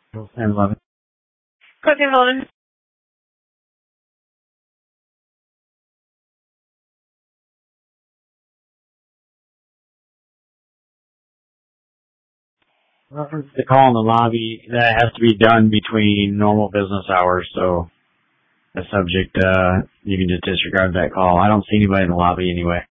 And 11. Quick and Holden. Reference to call in the lobby, that has to be done between normal business hours, so the subject, you can just disregard that call. I don't see anybody in the lobby anyway.